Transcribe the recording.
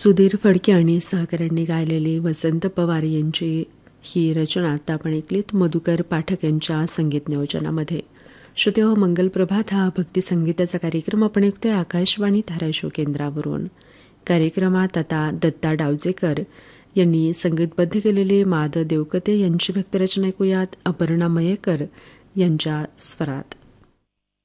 सुधीर फडके आणि सहकाऱ्यांनी गायलेली वसंत पवार यांची ही रचना आता आपण ऐकलीत मधुकर पाठक यांच्या संगीत नियोजनामध्ये. श्रोतेहो, मंगल प्रभात हा भक्ती संगीताचा कार्यक्रम आपण ऐकतोय आकाशवाणी धाराशिव केंद्रावरून. कार्यक्रमात आता दत्ता डावजेकर यांनी संगीतबद्ध केलेली माद देवकते यांची भक्तरचना ऐकूयात अपर्णा मयेकर यांच्या स्वरात.